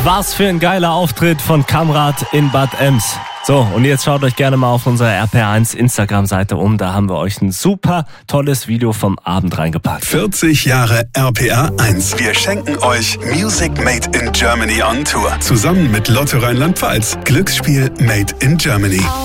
Was für ein geiler Auftritt von Kamrat in Bad Ems. So, und jetzt schaut euch gerne mal auf unserer RPR1 Instagram-Seite um. Da haben wir euch ein super tolles Video vom Abend reingepackt. 40 Jahre RPR1. Wir schenken euch Music Made in Germany on Tour. Zusammen mit Lotto Rheinland-Pfalz. Glücksspiel Made in Germany.